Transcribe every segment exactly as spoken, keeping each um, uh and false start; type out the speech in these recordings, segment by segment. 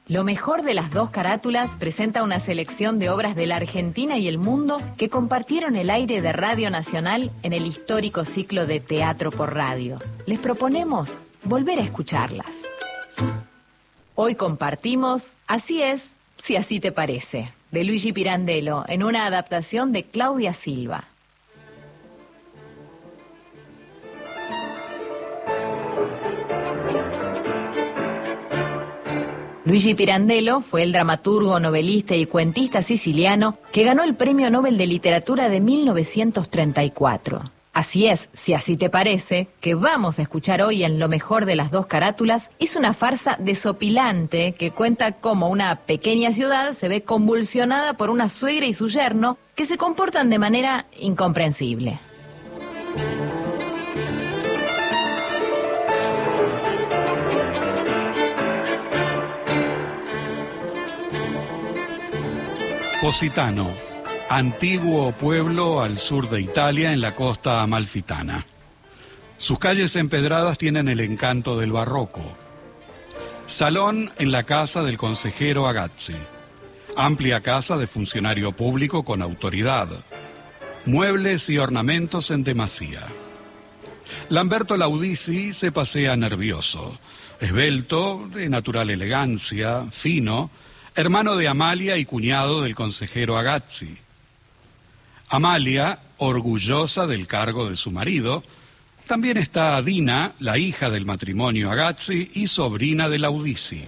Lo mejor de las dos carátulas presenta una selección de obras de la Argentina y el mundo que compartieron el aire de Radio Nacional en el histórico ciclo de Teatro por Radio. Les proponemos volver a escucharlas. Hoy compartimos Así es, si así te parece, de Luigi Pirandello, en una adaptación de Claudia Silva. Luigi Pirandello fue el dramaturgo, novelista y cuentista siciliano que ganó el Premio Nobel de Literatura de mil novecientos treinta y cuatro. Así es, si así te parece, que vamos a escuchar hoy en Lo mejor de las dos carátulas, es una farsa desopilante que cuenta cómo una pequeña ciudad se ve convulsionada por una suegra y su yerno que se comportan de manera incomprensible. Positano, antiguo pueblo al sur de Italia en la costa amalfitana. Sus calles empedradas tienen el encanto del barroco. Salón en la casa del consejero Agazzi. Amplia casa de funcionario público con autoridad. Muebles y ornamentos en demasía. Lamberto Laudisi se pasea nervioso, esbelto, de natural elegancia, fino, hermano de Amalia y cuñado del consejero Agazzi. Amalia, orgullosa del cargo de su marido. También está Dina, la hija del matrimonio Agazzi y sobrina de Laudisi.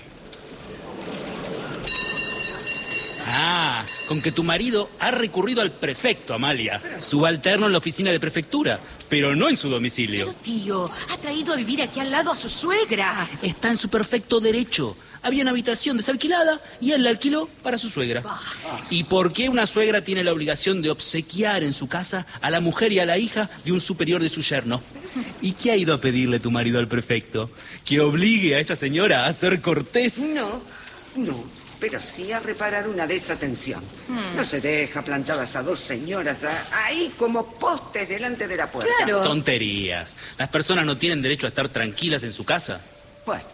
Ah, con que tu marido ha recurrido al prefecto, Amalia, subalterno en la oficina de prefectura, pero no en su domicilio. Pero, tío, ha traído a vivir aquí al lado a su suegra. Está en su perfecto derecho. Había una habitación desalquilada y él la alquiló para su suegra. Bah. ¿Y por qué una suegra tiene la obligación de obsequiar en su casa a la mujer y a la hija de un superior de su yerno? ¿Y qué ha ido a pedirle tu marido al prefecto? ¿Que obligue a esa señora a ser cortés? No, no. Pero sí a reparar una desatención. Hmm. No se deja plantadas a dos señoras a, ahí como postes delante de la puerta. Claro. Tonterías. Las personas no tienen derecho a estar tranquilas en su casa. Bueno,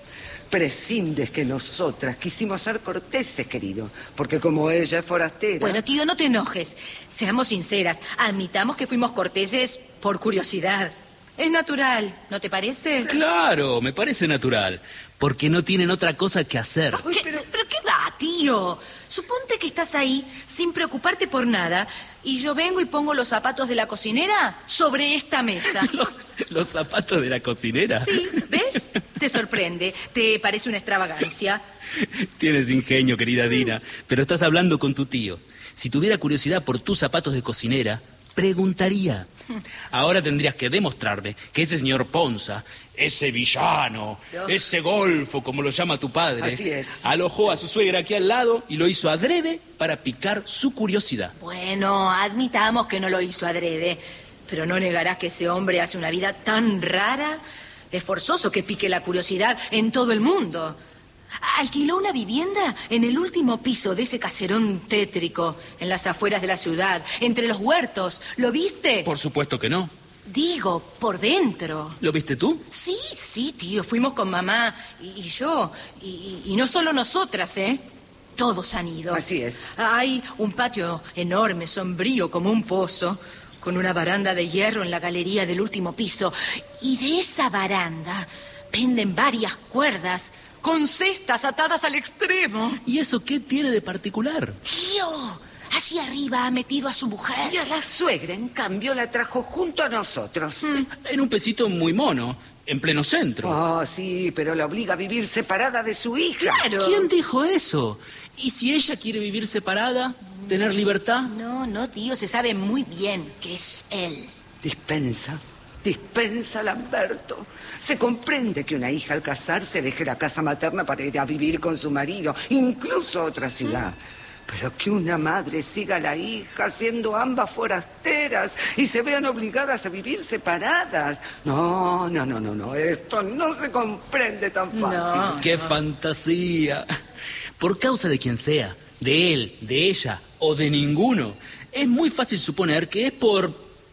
prescindes que nosotras quisimos ser corteses, querido, porque como ella es forastera... Bueno, tío, no te enojes. Seamos sinceras. Admitamos que fuimos corteses por curiosidad. Es natural, ¿no te parece? Claro, me parece natural. Porque no tienen otra cosa que hacer. ¿Qué? ¿Pero... ¿Pero qué va, tío? Suponte que estás ahí sin preocuparte por nada y yo vengo y pongo los zapatos de la cocinera sobre esta mesa. ¿Los, los zapatos de la cocinera? Sí, ¿ves? Te sorprende. ¿Te parece una extravagancia? Tienes ingenio, querida Dina, pero estás hablando con tu tío. Si tuviera curiosidad por tus zapatos de cocinera, preguntaría. Ahora tendrías que demostrarme que ese señor Ponza, ese villano, ¿Yo? ese golfo, como lo llama tu padre, así es, alojó a su suegra aquí al lado y lo hizo adrede para picar su curiosidad. Bueno, admitamos que no lo hizo adrede, pero no negarás que ese hombre hace una vida tan rara. Es forzoso que pique la curiosidad en todo el mundo. Alquiló una vivienda en el último piso de ese caserón tétrico, en las afueras de la ciudad, entre los huertos. ¿Lo viste? Por supuesto que no. Digo, por dentro. ¿Lo viste tú? Sí, sí, tío. Fuimos con mamá y, y yo. Y, y no solo nosotras, ¿eh? Todos han ido. Así es. Hay un patio enorme, sombrío, como un pozo, con una baranda de hierro en la galería del último piso. Y de esa baranda penden varias cuerdas con cestas atadas al extremo. ¿Y eso qué tiene de particular? Tío, allí arriba ha metido a su mujer. Y a la suegra, en cambio, la trajo junto a nosotros. Mm, en un pesito muy mono, en pleno centro. Oh, sí, pero la obliga a vivir separada de su hija. Claro. ¿Quién dijo eso? ¿Y si ella quiere vivir separada, tener libertad? No, no, tío, se sabe muy bien que es él. Dispensa. Dispensa, Lamberto. Se comprende que una hija al casarse deje la casa materna para ir a vivir con su marido, incluso a otra ciudad. Pero que una madre siga a la hija siendo ambas forasteras y se vean obligadas a vivir separadas. No, no, no, no, no. Esto no se comprende tan fácil. No. ¡Qué fantasía! Por causa de quien sea, de él, de ella o de ninguno, es muy fácil suponer que es por...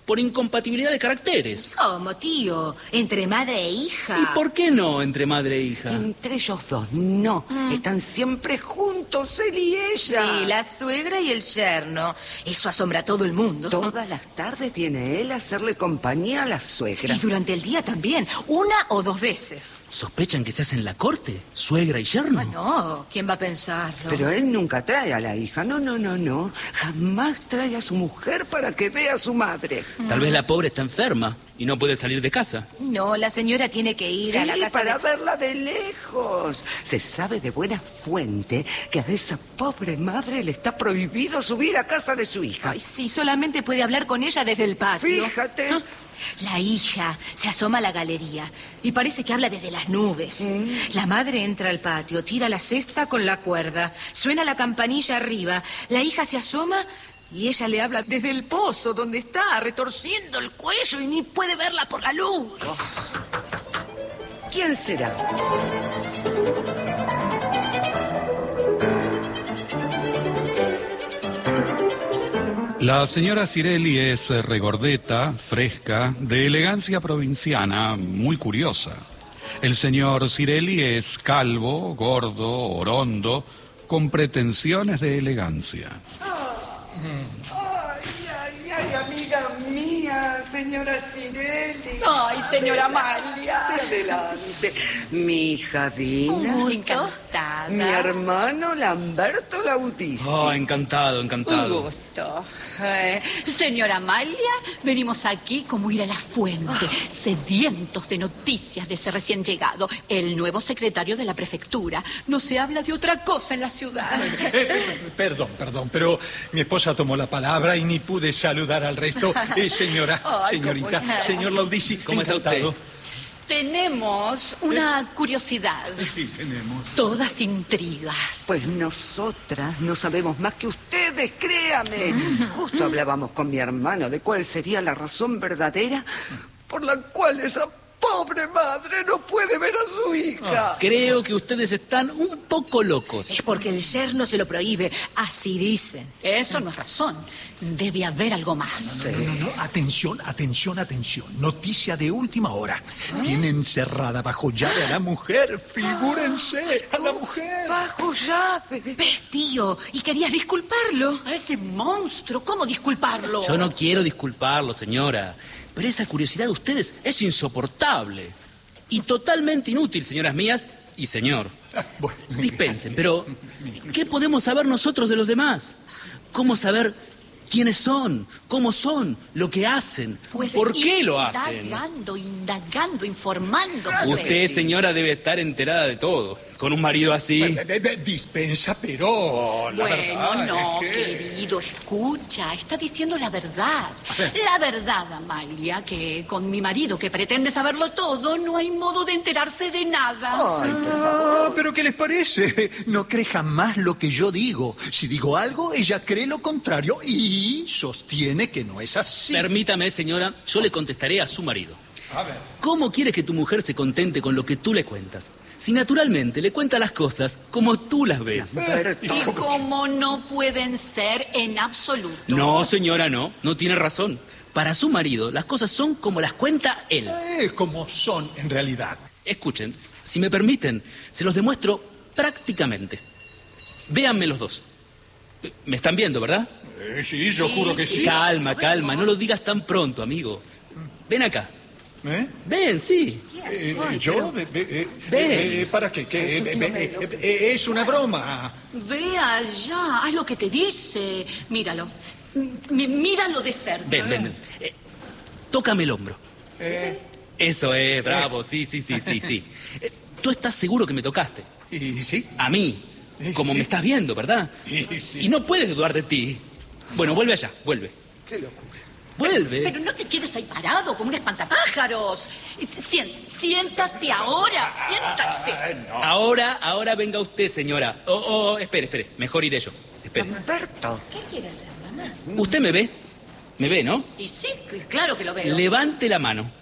por incompatibilidad de caracteres. ¿Cómo, tío? ¿Entre madre e hija? ¿Y por qué no entre madre e hija? Entre ellos dos, no. Mm. Están siempre juntos, él y ella. Sí, la suegra y el yerno. Eso asombra a todo el mundo. Todas las tardes viene él a hacerle compañía a la suegra. Y durante el día también, una o dos veces. ¿Sospechan que se hacen la corte? ¿Suegra y yerno? Ah, no, ¿quién va a pensarlo? Pero él nunca trae a la hija. No, no, no, no. Jamás trae a su mujer para que vea a su madre. Tal vez la pobre está enferma y no puede salir de casa. No, la señora tiene que ir sí, a la casa para de... verla de lejos. Se sabe de buena fuente que a esa pobre madre le está prohibido subir a casa de su hija. Ay, sí, solamente puede hablar con ella desde el patio. Fíjate. ¿Ah? La hija se asoma a la galería y parece que habla desde las nubes. Mm. La madre entra al patio, tira la cesta con la cuerda, suena la campanilla arriba, la hija se asoma y ella le habla desde el pozo donde está, retorciendo el cuello y ni puede verla por la luz. Oh. ¿Quién será? La señora Cirelli es regordeta, fresca, de elegancia provinciana, muy curiosa. El señor Cirelli es calvo, gordo, orondo, con pretensiones de elegancia. Ay, ay, ay, amiga mía, señora Cirelli. Ay, señora Amalia. Adelante. Mi hija Dina. Un gusto. Encantada. Mi hermano Lamberto Laudici. Oh, encantado, encantado. Un gusto. Eh, señora Amalia, venimos aquí como ir a la fuente, oh. sedientos de noticias de ese recién llegado, el nuevo secretario de la prefectura. No se habla de otra cosa en la ciudad. Eh, eh, perdón, perdón, pero mi esposa tomó la palabra y ni pude saludar al resto. Eh, señora, Ay, señorita, ¿cómo? señor Laudici, ¿Cómo está encantado. usted? Tenemos una curiosidad. Sí, tenemos. Todas intrigas. Pues nosotras no sabemos más que ustedes, créame. Justo hablábamos con mi hermano de cuál sería la razón verdadera por la cual esa pobre madre no puede ver a su hija. Creo que ustedes están un poco locos. Es porque el yerno se lo prohíbe, así dicen. Eso no es razón. Debe haber algo más. No, no, no, no. Atención, atención, atención. Noticia de última hora. ¿Eh? Tienen encerrada bajo llave a la mujer. Figúrense, a la mujer. Bajo llave. ¿Ves, tío? Y querías disculparlo. A ese monstruo, ¿cómo disculparlo? Yo no quiero disculparlo, señora. Pero esa curiosidad de ustedes es insoportable. Y totalmente inútil, señoras mías y señor. Ah, bueno, dispensen, pero ¿qué podemos saber nosotros de los demás? ¿Cómo saber quiénes son? ¿Cómo son? ¿Lo que hacen? Pues ¿Por qué lo hacen? Indagando, indagando, informando. Usted, señora, debe estar enterada de todo. Con un marido así... Be, be, be, dispensa, pero... La bueno, verdad no, es que... querido, escucha. Está diciendo la verdad. La verdad, Amalia, que con mi marido, que pretende saberlo todo, no hay modo de enterarse de nada. Ay, por favor. Ah, pero ¿qué les parece? No cree jamás lo que yo digo. Si digo algo, ella cree lo contrario y sostiene que no es así. Permítame, señora, yo le contestaré a su marido. A ver. ¿Cómo quiere que tu mujer se contente con lo que tú le cuentas? Si naturalmente le cuenta las cosas como tú las ves. Y como no pueden ser en absoluto. No, señora, no. No tiene razón. Para su marido, las cosas son como las cuenta él. Eh, como son en realidad. Escuchen, si me permiten, se los demuestro prácticamente. Véanme los dos. Me están viendo, ¿verdad? Eh, sí, yo Sí, juro que sí. sí. Calma, calma. No lo digas tan pronto, amigo. Ven acá. ¿Eh? Ven, sí. Eh, eh, ¿Yo? Eh, eh, Ven. eh, ¿Para qué? ¿Qué? Eh, eh, eh, eh, es una broma. Ve allá, haz lo que te dice. Míralo. M- míralo de cerca. Ven, ven, ven. Eh, tócame el hombro. Eh, Eso es, bravo. Sí, sí, sí, sí, sí. Eh, ¿Tú estás seguro que me tocaste? ¿Y sí? A mí. Como Sí. me estás viendo, ¿verdad? Sí, sí. Y no puedes dudar de ti. Bueno, vuelve allá, vuelve. Qué locura. Vuelve. Pero no te quedes ahí parado como un espantapájaros. Sien- siéntate ahora, siéntate. Ahora, ahora venga usted, señora. Oh, oh, espere, espere. Mejor iré yo. Espere. Lamberto. ¿Qué quiere hacer, mamá? ¿Usted me ve? ¿Me ve, no? Y sí, claro que lo veo. Levante la mano.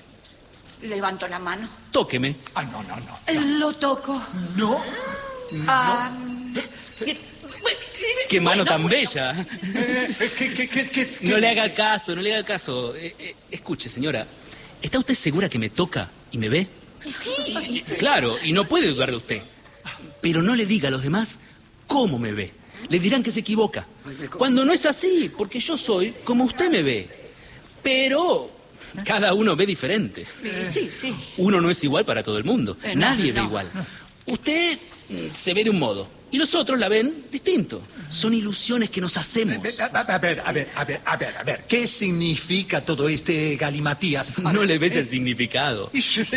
Levanto la mano. Tóqueme. Ah, no, no, no. Lo toco. No. Ah, ¡Qué mano tan bella! Eh, ¿qué, qué, qué, qué, No qué le dice? haga caso, no le haga caso. Eh, eh, escuche, señora, ¿está usted segura que me toca y me ve? Sí. Claro, y no puede dudar de usted. Pero no le diga a los demás cómo me ve. Le dirán que se equivoca. Cuando no es así, porque yo soy como usted me ve. Pero cada uno ve diferente. Sí, sí. Uno no es igual para todo el mundo. Eh, no, Nadie ve no. igual. Usted mm, se ve de un modo y los otros la ven distinto. Son ilusiones que nos hacemos. A, a- a ver, a ver, a ver, a ver, a ver. ¿Qué significa todo este galimatías? No le ves el significado.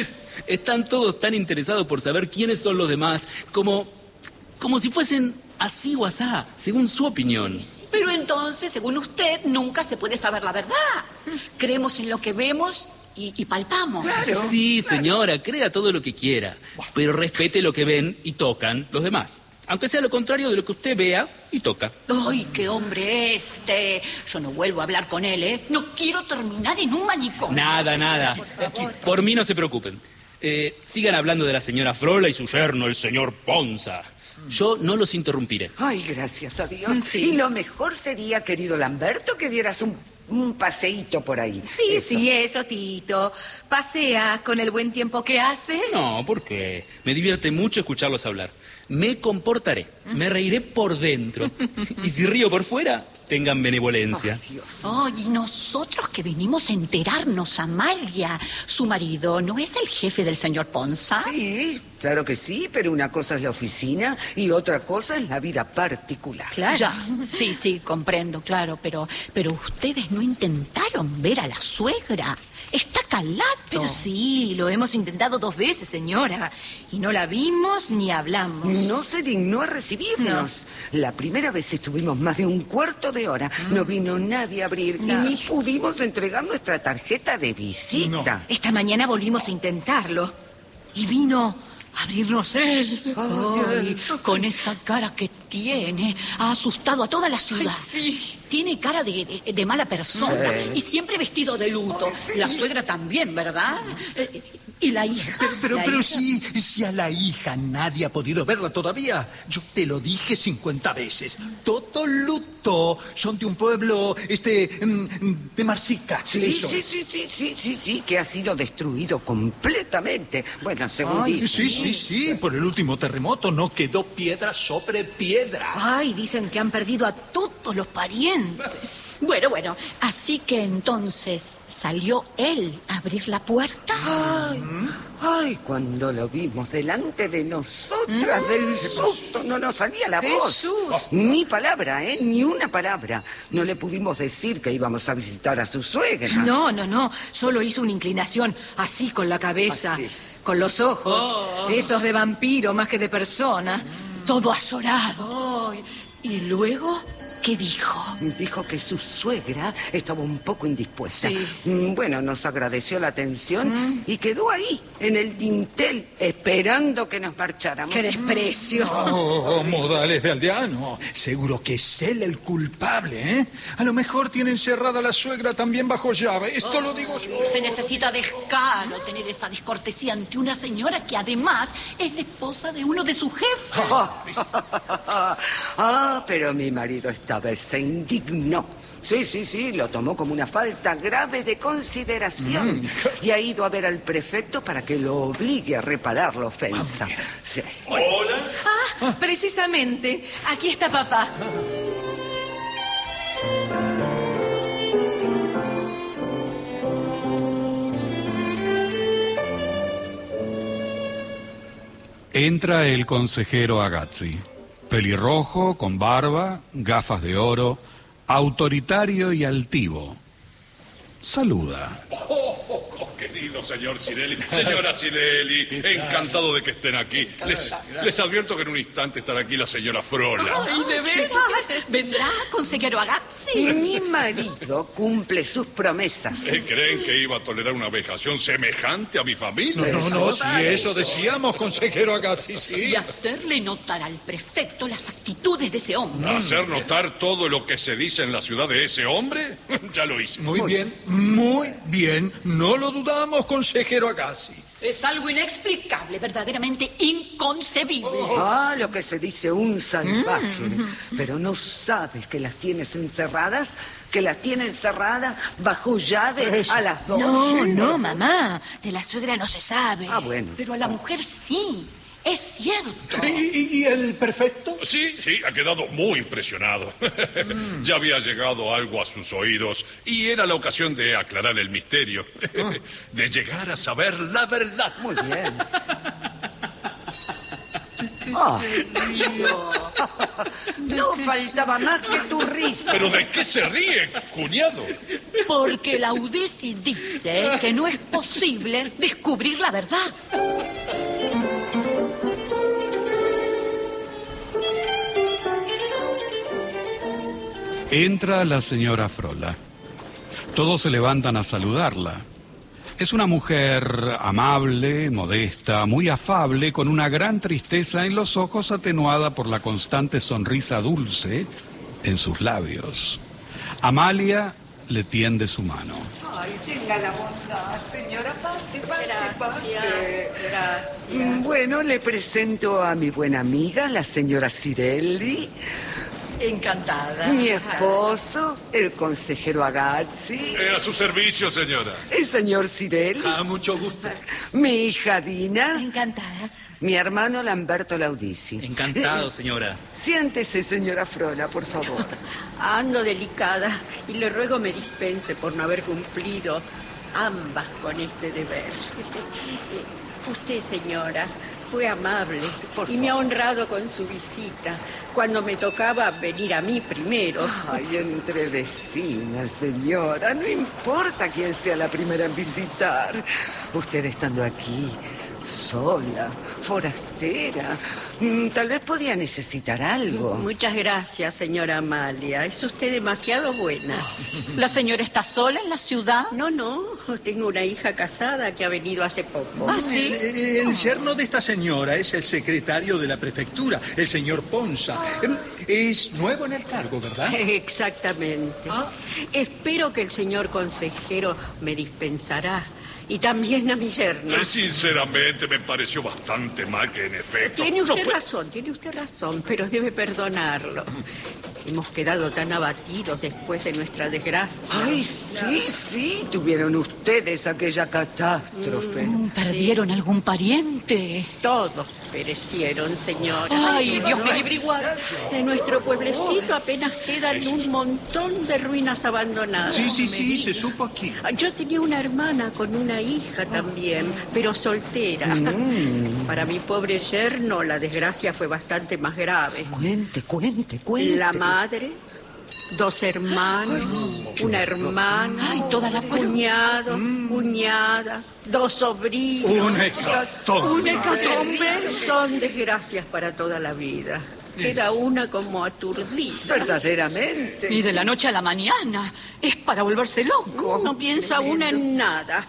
Están todos tan interesados por saber quiénes son los demás, como, como si fuesen así o asá, según su opinión. Pero entonces, según usted, nunca se puede saber la verdad. Creemos en lo que vemos y, y palpamos. Sí, señora, crea todo lo que quiera, pero respete lo que ven y tocan los demás. Aunque sea lo contrario de lo que usted vea y toca. ¡Ay, qué hombre este! Yo no vuelvo a hablar con él, ¿eh? No quiero terminar en un manicomio. Nada, nada. Por mí no se preocupen. Eh, sigan hablando de la señora Frola y su yerno, el señor Ponza. Yo no los interrumpiré. Ay, gracias a Dios. Sí. Y lo mejor sería, querido Lamberto, que dieras un, un paseíto por ahí. Sí, Eso. sí, eso, Tito. Pasea con el buen tiempo que hace. No, ¿por qué? Me divierte mucho escucharlos hablar. Me comportaré, me reiré por dentro. Y si río por fuera, tengan benevolencia. Ay, Dios. Ay, y nosotros que venimos a enterarnos, Amalia. Su marido no es el jefe del señor Ponza. Sí, claro que sí, pero una cosa es la oficina y otra cosa es la vida particular. Claro. Ya, sí, sí, comprendo, claro, pero, pero ustedes no intentaron ver a la suegra. Está calado. Pero sí, lo hemos intentado dos veces, señora. Y no la vimos ni hablamos. No se dignó a recibirnos. La primera vez estuvimos más de un cuarto de hora. No vino nadie a abrir No. y ni pudimos entregar nuestra tarjeta de visita. Esta mañana volvimos a intentarlo. Y vino a abrirnos él. Ay, con esa cara que tiene, ha asustado a toda la ciudad. Tiene cara de, de- de mala persona y siempre vestido de luto. La suegra también, ¿verdad? Eh, ¿Y la hija? Pero, pero, La pero hija. si, si a la hija nadie ha podido verla todavía. Yo te lo dije cincuenta veces. Todo luto. Son de un pueblo, este, mm, de Marsica. Sí, Eso sí, es. sí, sí, sí, sí, sí, que ha sido destruido completamente. Bueno, según Ay, dicen. Sí, sí, sí. Por el último terremoto no quedó piedra sobre piedra. Ay, dicen que han perdido a todos los parientes. Bueno, bueno, así que entonces salió él a abrir la puerta. Ay, ay, cuando lo vimos delante de nosotras, del susto, no nos salía la Jesús. voz. Ni palabra, ¿eh? Ni una palabra. No le pudimos decir que íbamos a visitar a su suegra. No, no, no. Solo hizo una inclinación así con la cabeza, Así. con los ojos. Esos de vampiro más que de persona. Todo azorado. Ay, y luego, ¿qué dijo? Dijo que su suegra estaba un poco indispuesta. Sí. Mm, Bueno, nos agradeció la atención y quedó ahí, en el dintel, esperando que nos marcháramos. ¡Qué desprecio! Oh, modales de aldeano. Seguro que es él el culpable, ¿eh? A lo mejor tiene encerrada a la suegra también bajo llave. Esto lo digo yo. Se necesita descaro tener esa descortesía ante una señora que además es la esposa de uno de sus jefes. Ah, pero mi marido esta vez se indignó. Sí, sí, sí, lo tomó como una falta grave de consideración. Y ha ido a ver al prefecto para que lo obligue a reparar la ofensa. Sí. Ah, precisamente. Aquí está papá. Entra el consejero Agazzi, pelirrojo, con barba, gafas de oro, autoritario y altivo. Saluda. Oh, oh, querido señor Cirelli, señora Cirelli, encantado de que estén aquí. Les, les advierto que en un instante estará aquí la señora Frola. Ay, de veras. ¿Vendrá, consejero Agazzi? Mi marido cumple sus promesas. ¿Eh, ¿Creen que iba a tolerar una vejación semejante a mi familia? No, no, si eso decíamos, consejero Agazzi, Y sí. hacerle notar al prefecto las actitudes de ese hombre. ¿Hacer notar todo lo que se dice en la ciudad de ese hombre? Ya lo hice. Muy bien, muy bien. No lo dudamos, consejero Agassi. Es algo inexplicable, verdaderamente inconcebible. Ah, lo que se dice un salvaje. Pero no sabes que las tienes encerradas, que las tiene encerradas bajo llave a las dos. No, no, mamá. De la suegra no se sabe. Ah, bueno. Pero a la mujer sí. Es cierto. ¿Y, y- y el prefecto? Sí, sí, ha quedado muy impresionado. Ya había llegado algo a sus oídos y era la ocasión de aclarar el misterio, de llegar a saber la verdad. Muy bien. Ah, no faltaba más que tu risa. ¿Pero de qué se ríe, cuñado? Porque la Udesi dice que no es posible descubrir la verdad. Entra la señora Frola. Todos se levantan a saludarla. Es una mujer amable, modesta, muy afable, con una gran tristeza en los ojos atenuada por la constante sonrisa dulce en sus labios. Amalia le tiende su mano. Ay, tenga la bondad, señora. Pase, pase, pase. Gracias. Bueno, le presento a mi buena amiga, la señora Cirelli. Encantada. Mi esposo, el consejero Agassi. Eh, a su servicio, señora. El señor Cirelli. Ah, mucho gusto. Mi hija Dina. Encantada. Mi hermano Lamberto Laudisi. Encantado, señora. Siéntese, señora Frola, por favor. Ando delicada y le ruego me dispense por no haber cumplido ambas con este deber. Usted, señora, fue amable y me ha honrado con su visita cuando me tocaba venir a mí primero. Ay, entre vecinas, señora. No importa quién sea la primera en visitar. Usted estando aquí, sola, forastera, mm, tal vez podía necesitar algo. Muchas gracias, señora Amalia. Es usted demasiado buena. ¿La señora está sola en la ciudad? No, no. Tengo una hija casada que ha venido hace poco. ¿Ah, sí? El, el yerno de esta señora es el secretario de la prefectura, el señor Ponza. Em, Es nuevo en el cargo, ¿verdad? Exactamente. Ah. Espero que el señor consejero me dispensará. Y también a mi yerno. Eh, sinceramente, me pareció bastante mal que, en efecto... Tiene no usted fue- razón, tiene usted razón, pero debe perdonarlo. Hemos quedado tan abatidos después de nuestra desgracia. Ay, sí, sí, tuvieron ustedes aquella catástrofe. ¿Perdieron algún pariente? Todos perecieron, señora. Ay, Dios me libre igual. De nuestro pueblecito apenas quedan un montón de ruinas abandonadas. Sí, sí, sí, se supo aquí. Yo tenía una hermana con una hija también, pero soltera. Para mi pobre yerno la desgracia fue bastante más grave. Cuente, cuente, cuente. La madre, dos hermanos, una hermana, Ay, toda la cuñados, cuñadas, dos sobrinos. Una hecatombe. Una hecatombe. Son desgracias para toda la vida. Queda una como aturdida. Verdaderamente. Y de la noche a la mañana. Es para volverse loco. No piensa una en nada.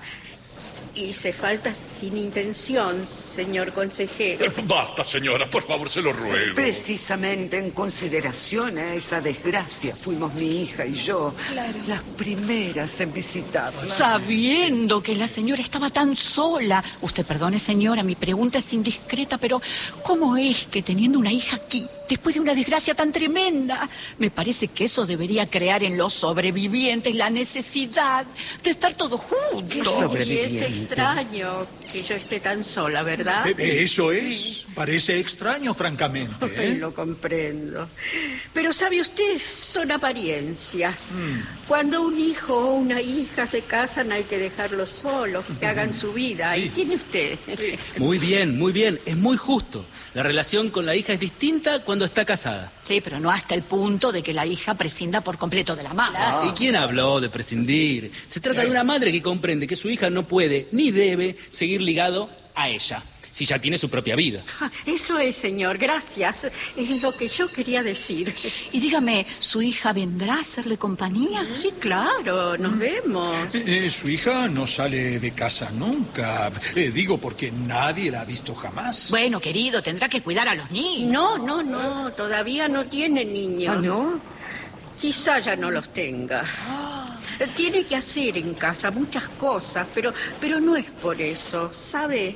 Y se falta sin intención, señor consejero. Eh, Basta, señora, por favor, se lo ruego. Precisamente en consideración a esa desgracia fuimos mi hija y yo las primeras en visitarla. Sabiendo que la señora estaba tan sola. Usted perdone, señora, mi pregunta es indiscreta, pero ¿cómo es que teniendo una hija aquí, después de una desgracia tan tremenda, me parece que eso debería crear en los sobrevivientes la necesidad de estar todos juntos? ¿Qué Y es sobrevivientes? extraño que yo esté tan sola, ¿verdad? Eh, Eso es. Parece extraño, francamente. Ay, ¿eh? lo comprendo. Pero sabe usted, son apariencias. Cuando un hijo o una hija se casan hay que dejarlos solos, que hagan su vida. Y tiene usted. Muy bien, muy bien. Es muy justo. La relación con la hija es distinta cuando está casada. Sí, pero no hasta el punto de que la hija prescinda por completo de la madre. ¿Y quién habló de prescindir? Se trata de una madre que comprende que su hija no puede ni debe seguir ligado a ella, si ya tiene su propia vida. Ah, Eso es, señor. Gracias. Es lo que yo quería decir. Y dígame, ¿su hija vendrá a hacerle compañía? Sí, claro. Nos vemos. Eh, su hija no sale de casa nunca. Eh, digo porque nadie la ha visto jamás. Bueno, querido, tendrá que cuidar a los niños. No, no, no. Todavía no tiene niños. ¿Ah, no? Quizá ya no los tenga. Tiene que hacer en casa muchas cosas, pero, pero no es por eso, ¿sabe?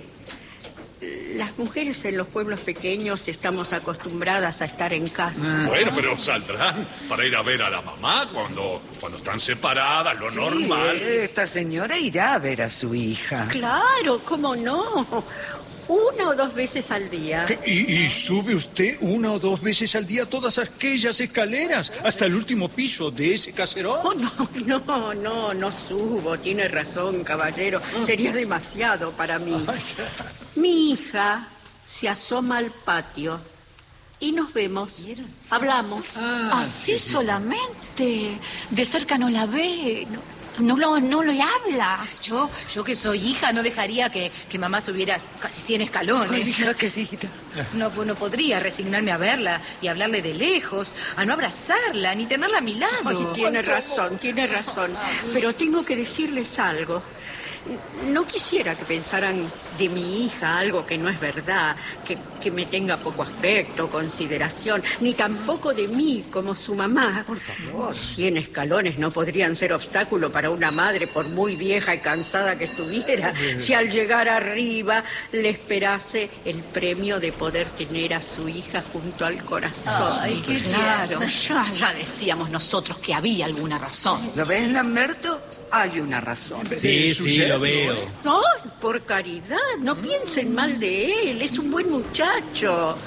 Las mujeres en los pueblos pequeños estamos acostumbradas a estar en casa. Bueno, pero saldrán para ir a ver a la mamá cuando, cuando están separadas, lo Sí, normal. esta señora irá a ver a su hija. Claro, ¿cómo no? Una o dos veces al día. ¿Y, y sube usted una o dos veces al día todas aquellas escaleras hasta el último piso de ese caserón? Oh, no, no, no, no subo. Tiene razón, caballero. Sería demasiado para mí. Mi hija se asoma al patio y nos vemos. Hablamos. Ah, Así solamente. De cerca no la ve. No. No, lo, no le habla. Yo, yo que soy hija, no dejaría que, que mamá subiera casi cien escalones. Ay, hija querida. No, pues no podría resignarme a verla y hablarle de lejos, a no abrazarla, ni tenerla a mi lado. Ay, tiene razón, tiene razón. Pero tengo que decirles algo. No quisiera que pensaran de mi hija algo que no es verdad, que, que me tenga poco afecto, consideración, ni tampoco de mí como su mamá. Por favor. Cien escalones no podrían ser obstáculo para una madre, por muy vieja y cansada que estuviera, si al llegar arriba le esperase el premio de poder tener a su hija junto al corazón. Ay, qué claro. Ya, ya decíamos nosotros que había alguna razón. ¿Lo ves, Lamberto? Hay una razón. Sí, sí, lo veo. No, por caridad, no piensen mal de él, es un buen muchacho.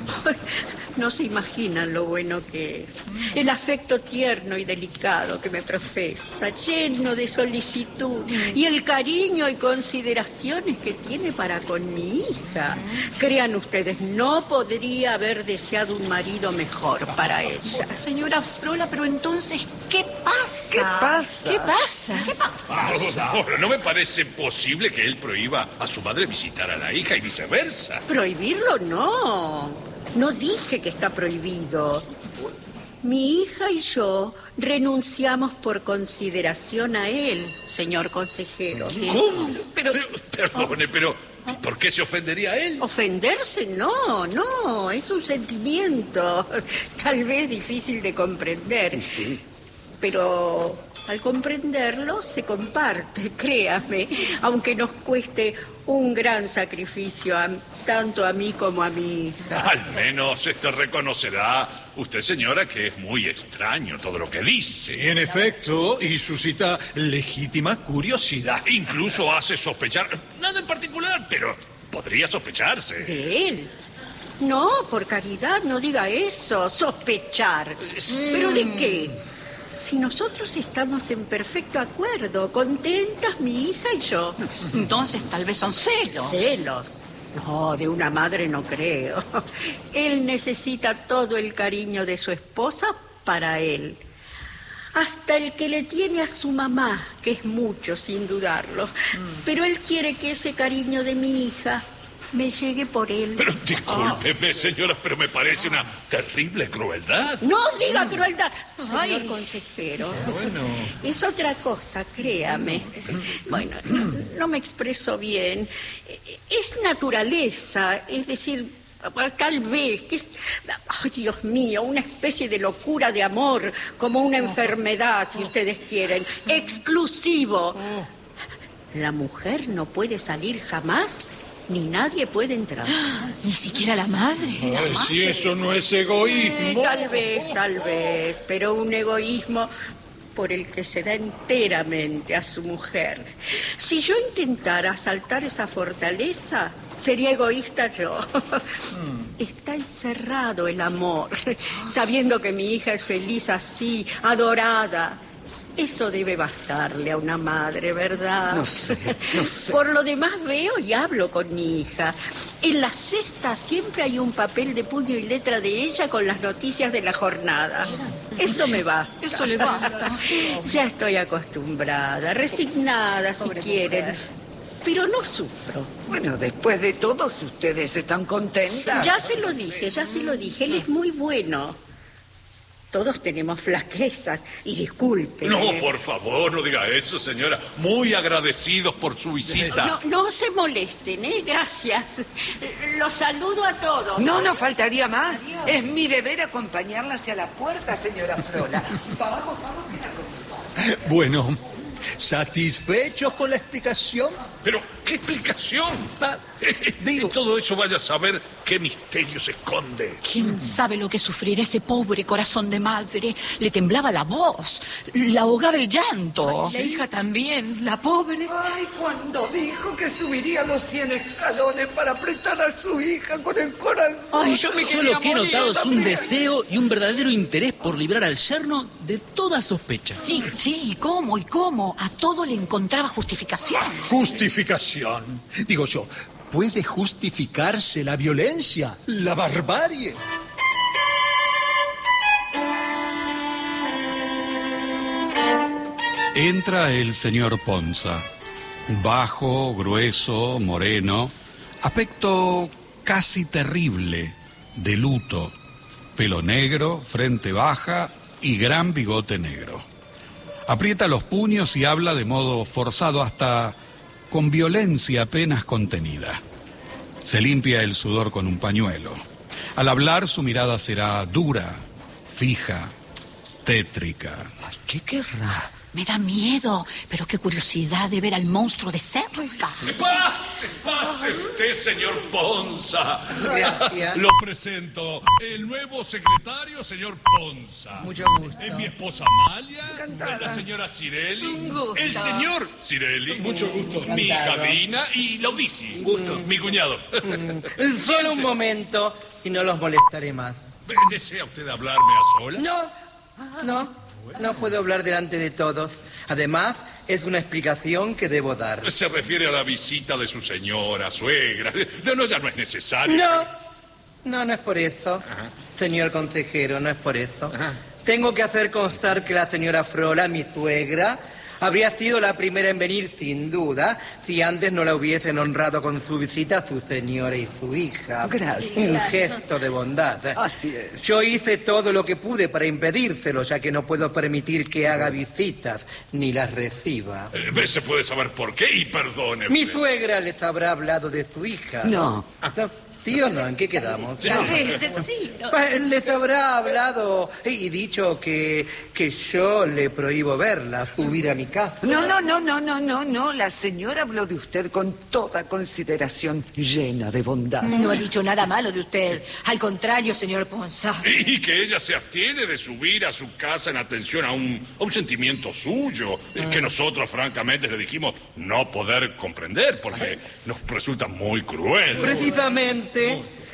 No se imaginan lo bueno que es. El afecto tierno y delicado que me profesa, lleno de solicitud, y el cariño y consideraciones que tiene para con mi hija. Crean ustedes, no podría haber deseado un marido mejor para ella. Señora Frola, pero entonces, ¿qué pasa? ¿Qué pasa? ¿Qué pasa? ¿Qué pasa? No, no me parece posible que él prohíba a su madre visitar a la hija y viceversa. Prohibirlo no. No dije que está prohibido. Mi hija y yo renunciamos por consideración a él, señor consejero. ¿Cómo? Pero, perdone, pero ¿por qué se ofendería él? ¿Ofenderse? No, no, es un sentimiento, tal vez difícil de comprender. Sí. Pero al comprenderlo se comparte, créame, aunque nos cueste un gran sacrificio a, tanto a mí como a mi hija. Al menos este reconocerá usted, señora, que es muy extraño todo lo que dice. Sí, en efecto, y suscita legítima curiosidad. Incluso hace sospechar, nada en particular, pero podría sospecharse. ¿De él? No, por caridad, no diga eso, sospechar. ¿Pero de qué? Si nosotros estamos en perfecto acuerdo, contentas mi hija y yo. Entonces tal vez son celos. ¿Celos? No, de una madre no creo. Él necesita todo el cariño de su esposa para él. Hasta el que le tiene a su mamá, que es mucho, sin dudarlo. Mm. Pero él quiere que ese cariño de mi hija me llegue por él. Pero discúlpeme, oh. señora, pero me parece una terrible crueldad. No diga crueldad, señor Ay. consejero. Bueno. Es otra cosa, créame. Bueno, no, no me expreso bien. Es naturaleza, es decir, tal vez que es, ay, Dios mío, una especie de locura de amor, como una enfermedad, si ustedes quieren, exclusivo. La mujer no puede salir jamás, ni nadie puede entrar. Ni siquiera la madre. Ay, la madre. Si eso no es egoísmo. Eh, tal vez, tal vez, pero un egoísmo por el que se da enteramente a su mujer. Si yo intentara asaltar esa fortaleza, sería egoísta yo. Mm. Está encerrado el amor, sabiendo que mi hija es feliz así, adorada. Eso debe bastarle a una madre, ¿verdad? No sé, no sé. Por lo demás veo y hablo con mi hija. En la cesta siempre hay un papel de puño y letra de ella con las noticias de la jornada. Eso me basta. Eso le basta. Ya estoy acostumbrada, resignada, si quieren. Pero no sufro. Bueno, después de todo, si ustedes están contentas. Ya se lo dije, ya se lo dije. Él es muy bueno. Todos tenemos flaquezas, y disculpen. No, por favor, no diga eso, señora. Muy agradecidos por su visita. No, no se molesten, ¿eh? Gracias. Los saludo a todos. No nos faltaría más. Adiós. Es mi deber acompañarla hacia la puerta, señora Frola. Vamos, vamos, mira. Bueno, ¿satisfechos con la explicación? Pero, ¿qué explicación? Ah, digo, todo eso vaya a saber qué misterio se esconde. ¿Quién sabe lo que sufrirá ese pobre corazón de madre? Le temblaba la voz, la ahogaba el llanto. La hija también, la pobre. Ay, cuando dijo que subiría los cien escalones para apretar a su hija con el corazón. Ay, yo me Yo quería lo que he morir notado es un también. deseo y un verdadero interés por librar al yerno de toda sospecha. Sí, sí, ¿y cómo? ¿Y cómo? A todo le encontraba justificación. Justificación. Digo yo, ¿puede justificarse la violencia, la barbarie? Entra el señor Ponza, bajo, grueso, moreno, aspecto casi terrible, de luto, pelo negro, frente baja y gran bigote negro. Aprieta los puños y habla de modo forzado, hasta con violencia apenas contenida. Se limpia el sudor con un pañuelo. Al hablar su mirada será dura, fija, tétrica. Ay, ¿qué querrá? Me da miedo, pero qué curiosidad de ver al monstruo de cerca. ¡Pase, pase usted, señor Ponza! Gracias. Lo presento. El nuevo secretario, señor Ponza. Mucho gusto. Es mi esposa Amalia. Encantada. Es la señora Cirelli. Un gusto. El señor Cirelli. Mucho gusto. Mi hija Encantado. Dina y Laudisi. Un gusto. Mi cuñado. Solo un momento y no los molestaré más. ¿Desea usted hablarme a solas? No, no, no puedo hablar delante de todos. Además, es una explicación que debo dar. Se refiere a la visita de su señora, suegra. No, no, ya no es necesario. No, no, no es por eso. Señor consejero, no es por eso. Tengo que hacer constar que la señora Frola, mi suegra, habría sido la primera en venir, sin duda, si antes no la hubiesen honrado con su visita a su señora y su hija. Gracias. Un gesto de bondad. Así es. Yo hice todo lo que pude para impedírselo, ya que no puedo permitir que haga visitas ni las reciba. Eh, ¿Se puede saber por qué? Y perdone. Mi usted. suegra les habrá hablado de su hija. No. No, ¿sí o no? ¿En qué quedamos? Sí. A veces sí. ¿no? Pues, les habrá hablado y dicho que, que yo le prohíbo verla, subir a mi casa. No, no, no, no, no, no, no. La señora habló de usted con toda consideración, llena de bondad. No ha dicho nada malo de usted. Al contrario, señor Ponza. Y que ella se abstiene de subir a su casa en atención a un, a un sentimiento suyo, eh, que nosotros francamente le dijimos no poder comprender porque nos resulta muy cruel. Precisamente